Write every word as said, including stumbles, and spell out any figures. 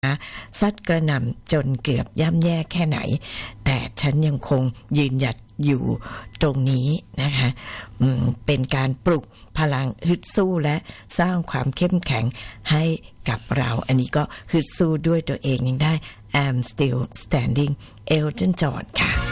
ซัดกระหน่ำจนเกือบย่ำแย่แค่ไหนแต่ฉันยังคงยืนหยัดอยู่ตรงนี้นะคะเป็นการปลุกพลังฮึดสู้และสร้างความเข้มแข็งให้กับเราอันนี้ก็ฮึดสู้ด้วยตัวเองยังได้ I'm still standing Elton John ค่ะ